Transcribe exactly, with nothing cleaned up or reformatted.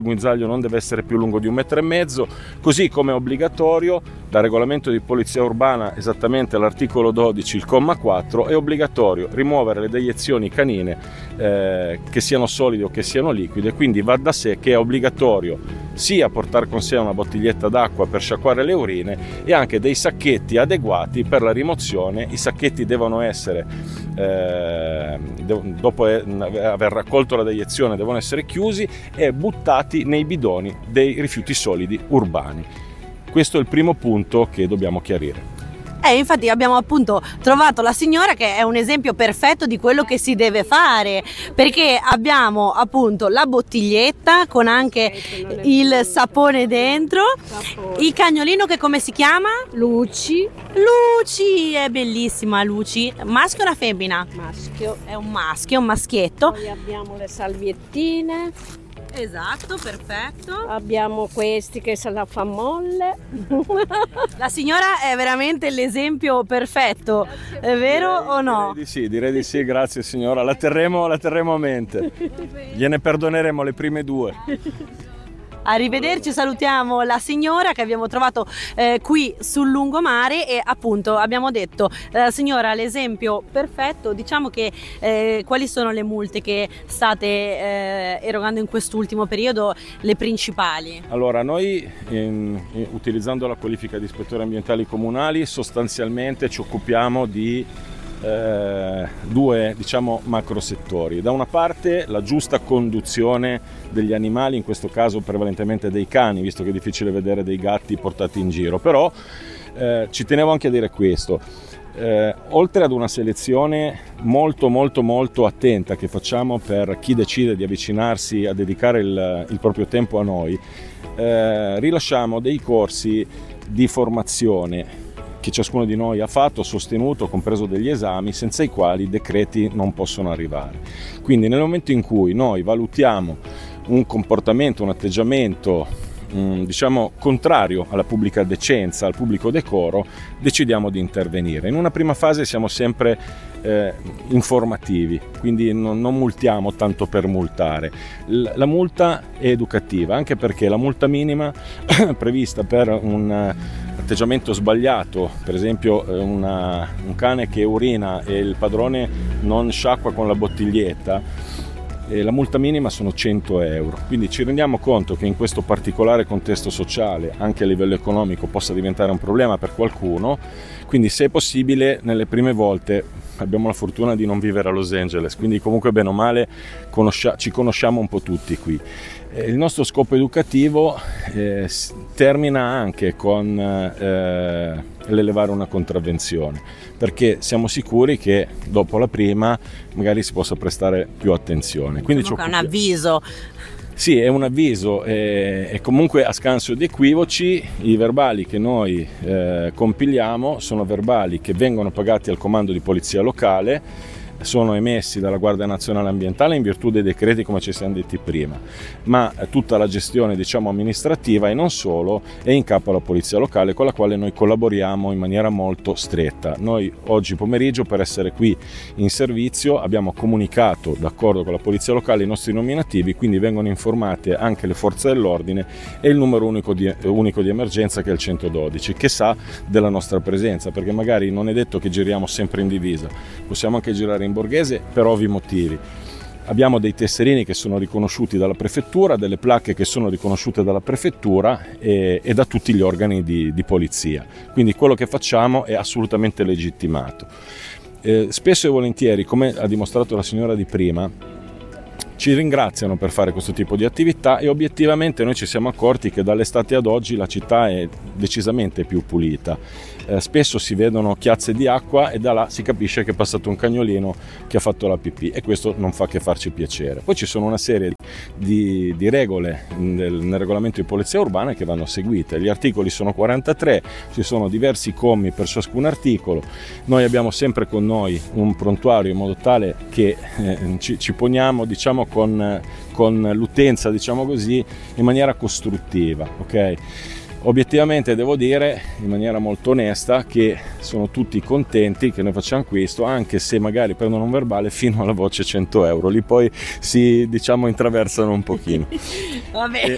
guinzaglio non deve essere più lungo di un metro e mezzo, così come è obbligatorio dal regolamento di polizia urbana, esattamente all'articolo dodici, il comma quattro, è obbligatorio rimuovere le deiezioni canine eh, che siano solide o che siano liquide, quindi va da sé che è obbligatorio sia portare con sé una bottiglietta d'acqua per sciacquare le urine e anche dei sacchetti adeguati per la rimozione. I sacchetti devono essere, eh, dopo aver raccolto la deiezione, devono essere chiusi e buttati nei bidoni dei rifiuti solidi urbani. Questo è il primo punto che dobbiamo chiarire. Eh, infatti abbiamo appunto trovato la signora che è un esempio perfetto di quello che si deve fare, perché abbiamo appunto la bottiglietta con anche il sapone dentro, il cagnolino che come si chiama? Luci. Luci, è bellissima Luci. Maschio o una femmina? Maschio. È un maschio, un maschietto. Poi abbiamo le salviettine. Esatto, perfetto. Abbiamo questi che se la fa molle. La signora è veramente l'esempio perfetto, è vero direi, o no? Direi di sì, direi di sì, grazie signora, la terremo, la terremo a mente. Gliene perdoneremo le prime due. Arrivederci, salutiamo la signora che abbiamo trovato eh, qui sul lungomare e appunto abbiamo detto la signora l'esempio perfetto. Diciamo che eh, quali sono le multe che state eh, erogando in quest'ultimo periodo, le principali? Allora noi in, in, utilizzando la qualifica di ispettore ambientali comunali sostanzialmente ci occupiamo di Eh, due diciamo macro settori. Da una parte la giusta conduzione degli animali, in questo caso prevalentemente dei cani, visto che è difficile vedere dei gatti portati in giro, però eh, ci tenevo anche a dire questo. Eh, oltre ad una selezione molto molto molto attenta che facciamo per chi decide di avvicinarsi a dedicare il, il proprio tempo a noi, eh, rilasciamo dei corsi di formazione che ciascuno di noi ha fatto, sostenuto, compreso degli esami, senza i quali i decreti non possono arrivare. Quindi nel momento in cui noi valutiamo un comportamento, un atteggiamento mh, diciamo contrario alla pubblica decenza, al pubblico decoro, decidiamo di intervenire. In una prima fase siamo sempre eh, informativi, quindi non, non multiamo tanto per multare. L- la multa è educativa, anche perché la multa minima prevista per un atteggiamento sbagliato, per esempio una, un cane che urina e il padrone non sciacqua con la bottiglietta, e la multa minima sono cento euro. Quindi ci rendiamo conto che in questo particolare contesto sociale, anche a livello economico, possa diventare un problema per qualcuno. Quindi se è possibile, nelle prime volte abbiamo la fortuna di non vivere a Los Angeles, quindi comunque bene o male conoscia- ci conosciamo un po' tutti qui. Il nostro scopo educativo eh, termina anche con eh, l'elevare una contravvenzione, perché siamo sicuri che dopo la prima magari si possa prestare più attenzione. Quindi Comunque è un avviso. Sì, è un avviso e, e comunque a scanso di equivoci i verbali che noi eh, compiliamo sono verbali che vengono pagati al comando di polizia locale, sono emessi dalla Guardia Nazionale Ambientale in virtù dei decreti, come ci siamo detti prima, ma tutta la gestione diciamo amministrativa e non solo è in capo alla polizia locale, con la quale noi collaboriamo in maniera molto stretta. Noi oggi pomeriggio, per essere qui in servizio, abbiamo comunicato d'accordo con la polizia locale i nostri nominativi, quindi vengono informate anche le forze dell'ordine e il numero unico di, unico di emergenza, che è il centododici, che sa della nostra presenza, perché magari non è detto che giriamo sempre in divisa, possiamo anche girare in borghese per ovvi motivi. Abbiamo dei tesserini che sono riconosciuti dalla prefettura, delle placche che sono riconosciute dalla prefettura e, e da tutti gli organi di, di polizia, quindi quello che facciamo è assolutamente legittimato. Eh, spesso e volentieri, come ha dimostrato la signora di prima, ci ringraziano per fare questo tipo di attività e obiettivamente noi ci siamo accorti che dall'estate ad oggi la città è decisamente più pulita. Eh, spesso si vedono chiazze di acqua e da là si capisce che è passato un cagnolino che ha fatto la pipì, e questo non fa che farci piacere. Poi ci sono una serie di, di regole nel, nel regolamento di polizia urbana che vanno seguite. Gli articoli sono quarantatré, ci sono diversi commi per ciascun articolo. Noi abbiamo sempre con noi un prontuario in modo tale che eh, ci, ci poniamo diciamo con, con l'utenza, diciamo così, in maniera costruttiva, ok? Obiettivamente devo dire in maniera molto onesta che sono tutti contenti che noi facciamo questo, anche se magari prendono un verbale fino alla voce cento euro, lì poi si diciamo intraversano un pochino. Vabbè, e,